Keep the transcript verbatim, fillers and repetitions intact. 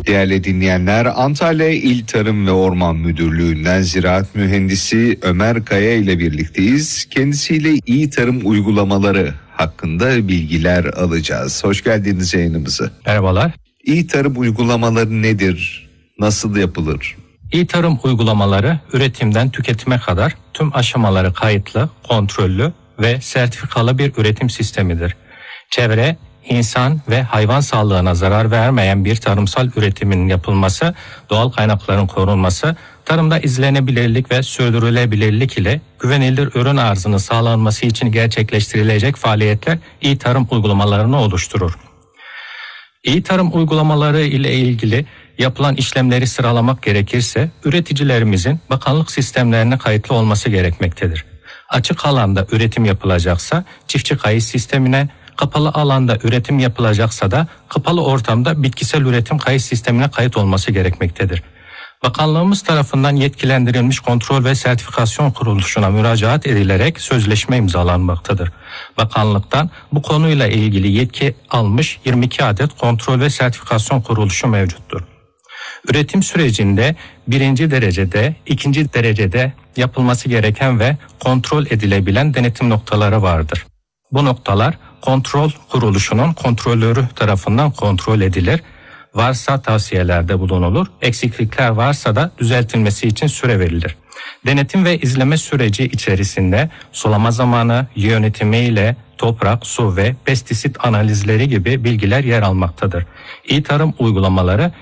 Değerli dinleyenler, Antalya İl Tarım ve Orman Müdürlüğü'nden Ziraat Mühendisi Ömer Kaya ile birlikteyiz. Kendisiyle iyi tarım uygulamaları hakkında bilgiler alacağız. Hoş geldiniz yayınımıza. Merhabalar. İyi tarım uygulamaları nedir? Nasıl yapılır? İyi tarım uygulamaları üretimden tüketime kadar tüm aşamaları kayıtlı, kontrollü ve sertifikalı bir üretim sistemidir. Çevre, İnsan ve hayvan sağlığına zarar vermeyen bir tarımsal üretimin yapılması, doğal kaynakların korunması, tarımda izlenebilirlik ve sürdürülebilirlik ile güvenilir ürün arzının sağlanması için gerçekleştirilecek faaliyetler iyi tarım uygulamalarını oluşturur. İyi tarım uygulamaları ile ilgili yapılan işlemleri sıralamak gerekirse, üreticilerimizin bakanlık sistemlerine kayıtlı olması gerekmektedir. Açık alanda üretim yapılacaksa çiftçi kayıt sistemine, kapalı alanda üretim yapılacaksa da kapalı ortamda bitkisel üretim kayıt sistemine kayıt olması gerekmektedir. Bakanlığımız tarafından yetkilendirilmiş kontrol ve sertifikasyon kuruluşuna müracaat edilerek sözleşme imzalanmaktadır. Bakanlıktan bu konuyla ilgili yetki almış yirmi iki adet kontrol ve sertifikasyon kuruluşu mevcuttur. Üretim sürecinde birinci derecede, ikinci derecede yapılması gereken ve kontrol edilebilen denetim noktaları vardır. Bu noktalar kontrol kuruluşunun kontrolörü tarafından kontrol edilir. Varsa tavsiyelerde bulunulur. Eksiklikler varsa da düzeltilmesi için süre verilir. Denetim ve izleme süreci içerisinde sulama zamanı, yönetimi ile toprak, su ve pestisit analizleri gibi bilgiler yer almaktadır. İyi tarım uygulamaları